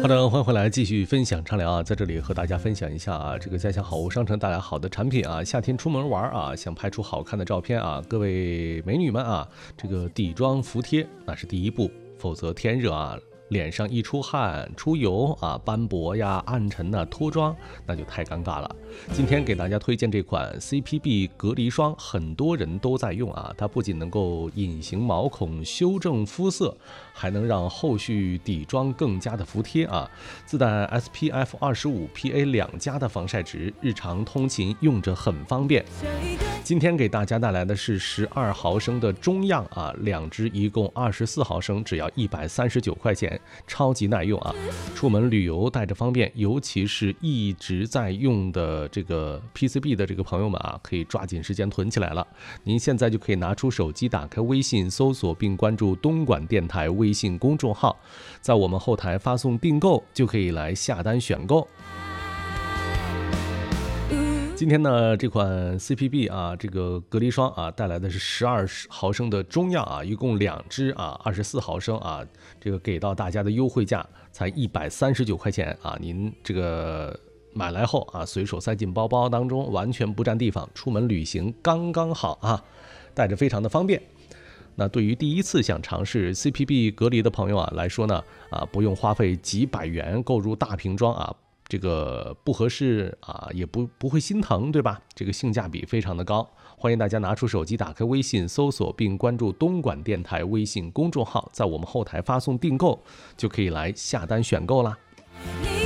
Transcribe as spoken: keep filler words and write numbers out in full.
好的，欢迎回来，继续分享畅聊啊，在这里和大家分享一下啊，这个家乡好物商城带来好的产品啊，夏天出门玩啊，想拍出好看的照片啊，各位美女们啊，这个底妆服帖那是第一步，否则天热啊，脸上一出汗、出油啊、斑驳呀、暗沉呐、脱妆，那就太尴尬了。今天给大家推荐这款 C P B 隔离霜，很多人都在用啊。它不仅能够隐形毛孔、修正肤色，还能让后续底妆更加的服帖啊。自带 S P F 二十五 P A 两加的防晒值，日常通勤用着很方便。今天给大家带来的是十二毫升的中样啊，两支一共二十四毫升，只要一百三十九块钱，超级耐用啊！出门旅游带着方便，尤其是一直在用的这个 P C B 的这个朋友们啊，可以抓紧时间囤起来了。您现在就可以拿出手机，打开微信搜索并关注东莞电台微信公众号，在我们后台发送订购，就可以来下单选购。今天呢，这款 C P B 啊，这个隔离霜啊，带来的是十二毫升的中样啊，一共两支啊，二十四毫升啊，这个给到大家的优惠价才一百三十九块钱啊，您这个买来后啊，随手塞进包包当中，完全不占地方，出门旅行刚刚好啊，带着非常的方便。那对于第一次想尝试 C P B 隔离的朋友啊来说呢，啊，不用花费几百元购入大瓶装啊。这个不合适啊，也不不会心疼，对吧？这个性价比非常的高，欢迎大家拿出手机，打开微信搜索并关注东莞电台微信公众号，在我们后台发送订购，就可以来下单选购啦。